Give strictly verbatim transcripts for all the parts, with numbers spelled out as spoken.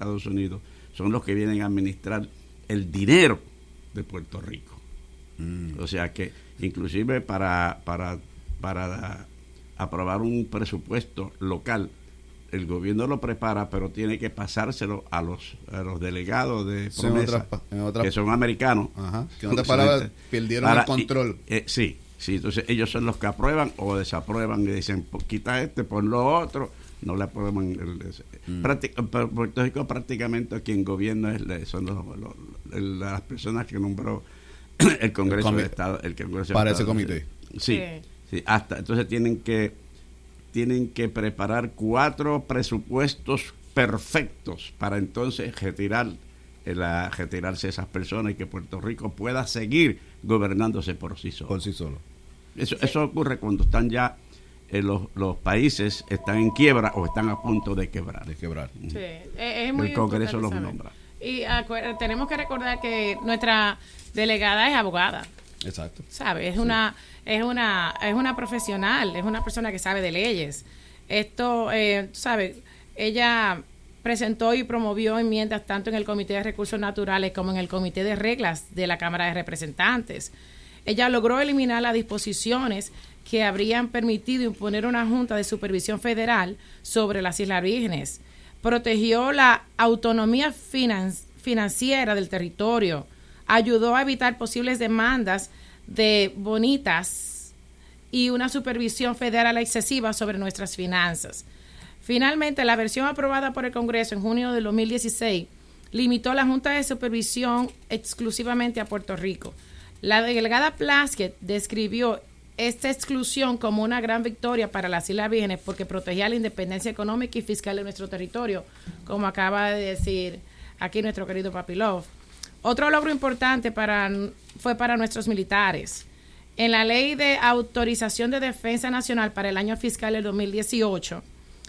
Estados Unidos son los que vienen a administrar el dinero de Puerto Rico. Mm. O sea que inclusive para para para aprobar un presupuesto local, el gobierno lo prepara, pero tiene que pasárselo a los a los delegados de promesa, sí, en otra, que son americanos. Ajá. Que en otras palabras, perdieron para, el control. Y, eh, sí, sí, entonces ellos son los que aprueban o desaprueban y dicen, quita este, pon lo otro. No le aprueban. El, el, mm. práctica, Puerto Rico prácticamente quien gobierna es, son los, los, el, las personas que nombró el Congreso el de Estado. El Congreso para de ese Estado, comité. Sí, sí, sí, hasta entonces tienen que tienen que preparar cuatro presupuestos perfectos para entonces retirar la, retirarse esas personas y que Puerto Rico pueda seguir gobernándose por sí solo. Por sí solo. Eso, sí. Eso ocurre cuando están ya eh, los, los países están en quiebra o están a punto de quebrar. De quebrar. Sí, es muy el Congreso los nombra. Y acuer- tenemos que recordar que nuestra delegada es abogada. Exacto. ¿Sabe? Es sí. una es una es una profesional, es una persona que sabe de leyes. Esto, eh, ¿sabe? Ella presentó y promovió enmiendas tanto en el Comité de Recursos Naturales como en el Comité de Reglas de la Cámara de Representantes. Ella logró eliminar las disposiciones que habrían permitido imponer una Junta de Supervisión Federal sobre las Islas Vírgenes. Protegió la autonomía finan- financiera del territorio. Ayudó a evitar posibles demandas de bonitas y una supervisión federal excesiva sobre nuestras finanzas. Finalmente, la versión aprobada por el Congreso en junio de dos mil dieciséis limitó la Junta de Supervisión exclusivamente a Puerto Rico. La delegada Plaskett describió esta exclusión como una gran victoria para las Islas Vírgenes porque protegía la independencia económica y fiscal de nuestro territorio, como acaba de decir aquí nuestro querido Papi Love. Otro logro importante para, fue para nuestros militares. En la Ley de Autorización de Defensa Nacional para el año fiscal del dos mil dieciocho,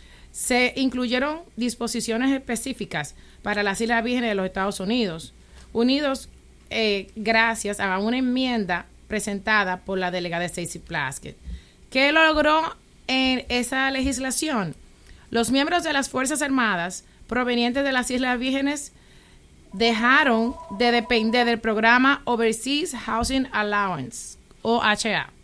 se incluyeron disposiciones específicas para las Islas Vírgenes de los Estados Unidos, unidos eh, gracias a una enmienda presentada por la delegada Stacey Plaskett. ¿Qué logró en esa legislación? Los miembros de las Fuerzas Armadas provenientes de las Islas Vírgenes dejaron de depender del programa Overseas Housing Allowance, o H A,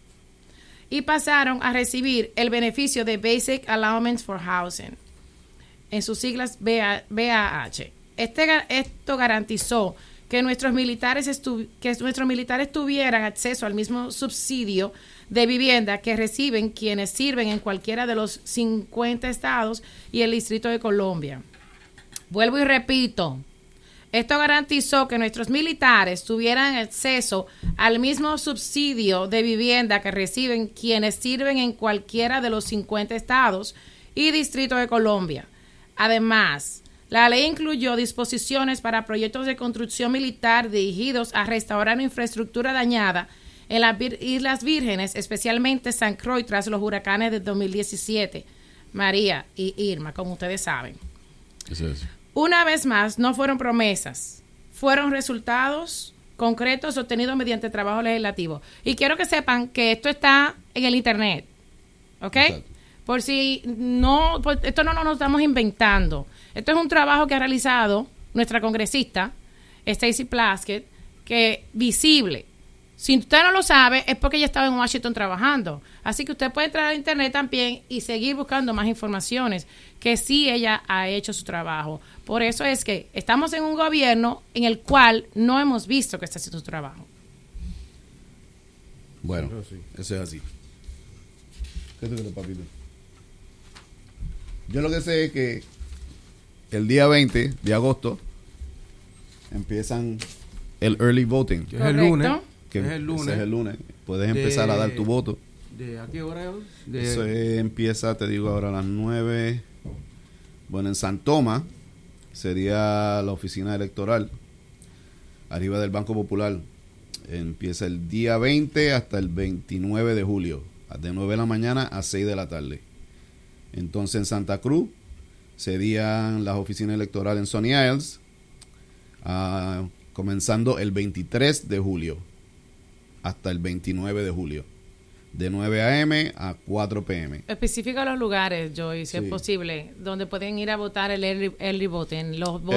y pasaron a recibir el beneficio de Basic Allowance for Housing, en sus siglas B A H. Este, esto garantizó que nuestros militares estu- que nuestros militares tuvieran acceso al mismo subsidio de vivienda que reciben quienes sirven en cualquiera de los cincuenta estados y el Distrito de Columbia. Vuelvo y repito, esto garantizó que nuestros militares tuvieran acceso al mismo subsidio de vivienda que reciben quienes sirven en cualquiera de los cincuenta estados y Distrito de Columbia. Además, la ley incluyó disposiciones para proyectos de construcción militar dirigidos a restaurar infraestructura dañada en las Islas Vírgenes, especialmente San Croix tras los huracanes de dos mil diecisiete, María y Irma, como ustedes saben. Eso es. Una vez más, no fueron promesas, fueron resultados concretos obtenidos mediante trabajo legislativo. Y quiero que sepan que esto está en el internet, ¿ok? Exacto. Por si no, por, esto no nos estamos inventando. Esto es un trabajo que ha realizado nuestra congresista, Stacey Plaskett, que visible. Si usted no lo sabe, es porque ella estaba en Washington trabajando. Así que usted puede entrar a internet también y seguir buscando más informaciones, que sí ella ha hecho su trabajo. Por eso es que estamos en un gobierno en el cual no hemos visto que está haciendo su trabajo. Bueno, eso es así. ¿Qué tú crees, papito? Yo lo que sé es que el día veinte de agosto empiezan el early voting. Que es el lunes. Que es el lunes. es el lunes. Puedes empezar de, a dar tu voto. ¿De a qué hora? De, Eso es, empieza, te digo ahora, a las nueve. Bueno, en San Tomás sería la oficina electoral, arriba del Banco Popular. Empieza el día veinte hasta el veintinueve de julio, de nueve de la mañana a seis de la tarde. Entonces en Santa Cruz serían las oficinas electorales en Sony Isles, uh, comenzando el veintitrés de julio hasta el veintinueve de julio, de nueve a eme a cuatro pe eme. Especifica los lugares, Joy, si sí. es posible, donde pueden ir a votar el early, early voting. Los votos